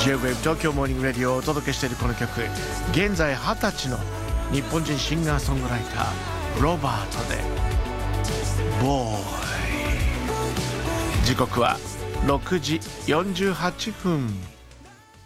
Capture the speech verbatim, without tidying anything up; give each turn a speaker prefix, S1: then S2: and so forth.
S1: ジェイウェーブ 東京モーニングレディオをお届けしているこの曲、現在はたちの日本人シンガーソングライターロバートでボーイ。時刻はろくじよんじゅうはっぷん。